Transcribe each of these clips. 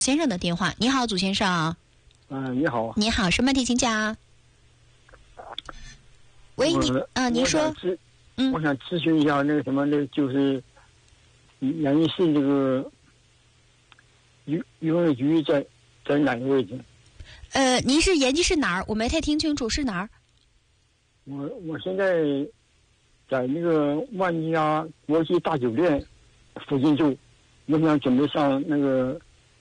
先生的电话。你好，祖先生。 你好。 你好，什么问题请讲？喂，您说。 我想咨询一下那个什么，那就是延吉市这个邮政局在哪个位置？ 您是延吉市哪儿？我没太听清楚是哪儿。 我现在在那个万家国际大酒店附近住，我想准备上那个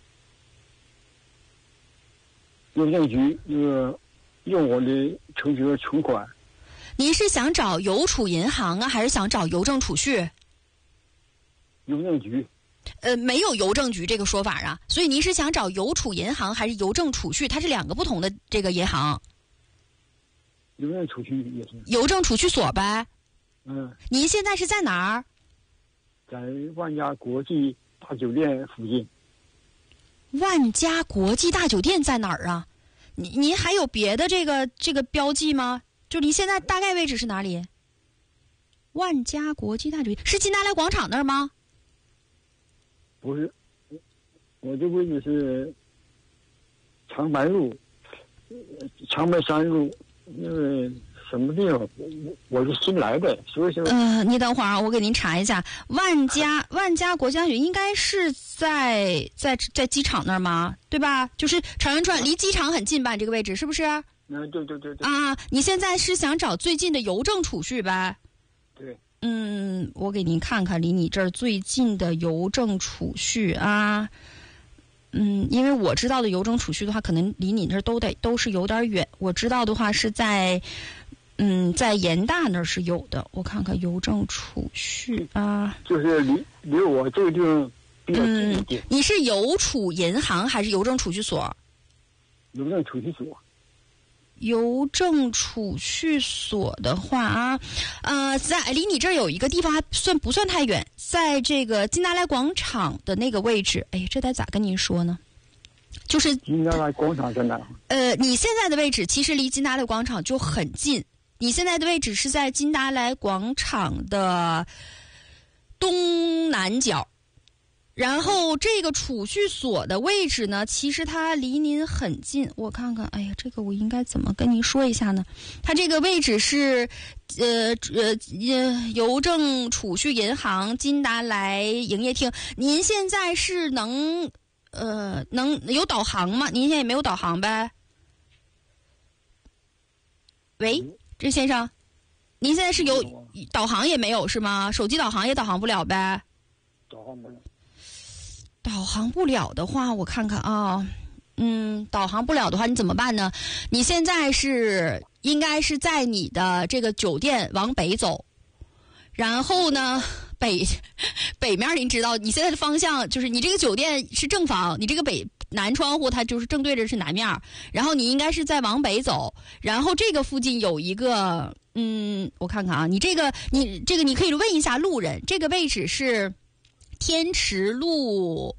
邮政局用我的存折存款。 您是想找邮储银行啊，还是想找邮政储蓄？ 邮政局。 没有邮政局这个说法啊，所以您是想找邮储银行还是邮政储蓄？它是两个不同的这个银行。 邮政储蓄也是。 邮政储蓄所呗。您现在是在哪儿？ 在万家国际大酒店附近。 万家国际大酒店在哪儿啊？您还有别的这个标记吗？就您现在大概位置是哪里？万家国际大酒店是金达莱广场那儿吗？ 不是，我这位置是长白路、长白山路那个什么地方？我是新来的，所以说。 你等会儿啊，我给您查一下。万家国际大酒店应该是在机场那儿吗？对吧？就是长安川离机场很近吧？这个位置是不是？ 对。 啊，你现在是想找最近的邮政储蓄呗？ 对。 我给您看看离你这儿最近的邮政储蓄啊。因为我知道的邮政储蓄的话，可能离你这儿都是有点远。我知道的话是在延大那儿是有的。我看看邮政储蓄啊， 就是离我这个地方比较近一点。 你是邮储银行还是邮政储蓄所？ 邮政储蓄所。 邮政储蓄所的话在离你这儿有一个地方还不算太远，在这个金达莱广场的那个位置。哎，这得咋跟您说呢？就是金达莱广场在哪？ 你现在的位置其实离金达莱广场就很近。你现在的位置是在金达莱广场的东南角。然后这个储蓄所的位置呢，其实它离您很近。我看看，哎呀，这个我应该怎么跟您说一下呢？它这个位置是邮政储蓄银行金达莱营业厅。您现在是能有导航吗？您现在也没有导航呗？喂，这先生，您现在是有导航也没有是吗？手机导航也导航不了呗？ 导航不了。 导航不了的话，我看看啊，导航不了的话，你怎么办呢？你现在应该是在你的这个酒店往北走，然后呢，北面您知道，你现在的方向就是你这个酒店是正房，你这个南窗户它就是正对着是南面，然后你应该是在往北走，然后这个附近有一个，我看看啊，你这个你可以问一下路人，这个位置是天池路，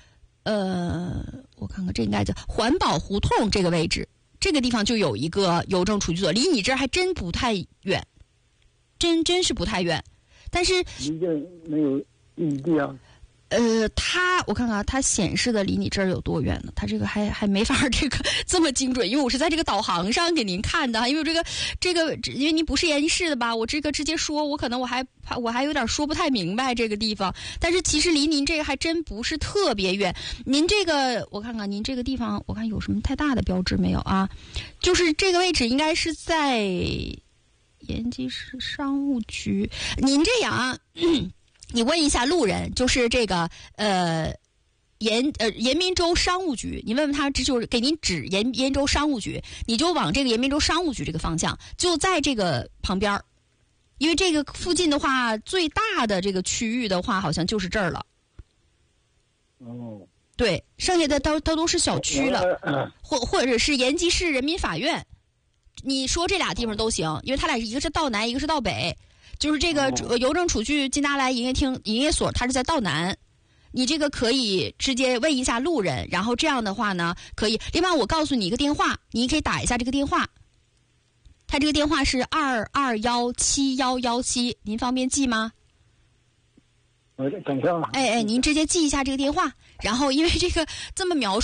我看看，这应该叫环保胡同这个位置，这个地方就有一个邮政储蓄所，离你这儿还真不太远，真是不太远，但是离这没有异地啊。 我看看它显示的离你这儿有多远呢？它这个还没法这个这么精准，因为我是在这个导航上给您看的，因为这个因为您不是延吉市的吧，我这个直接说，我可能我还有点说不太明白这个地方，但是其实离您这个还真不是特别远。您这个我看看您这个地方，我看有什么太大的标志没有啊？就是这个位置应该是在延吉市商务局。您这样啊。你问一下路人，就是这个延民州商务局，你问问他，这就是给您指延州商务局，你就往这个延民州商务局这个方向，就在这个旁边，因为这个附近的话，最大的这个区域的话，好像就是这儿了。对，剩下的都是小区了，或者是延吉市人民法院，你说这俩地方都行，因为它俩一个是道南，一个是道北。就是这个邮政储蓄金达莱营业所，它是在道南，你这个可以直接问一下路人，然后这样的话呢，可以。另外，我告诉你一个电话，你可以打一下这个电话，它这个电话是2217117，您方便记吗？ 等一下。 您直接记一下这个电话， 然后因为这个这么描述